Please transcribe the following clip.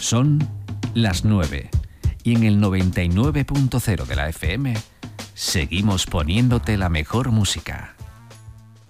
Son las 9 y en el 99.0 de la FM seguimos poniéndote la mejor música.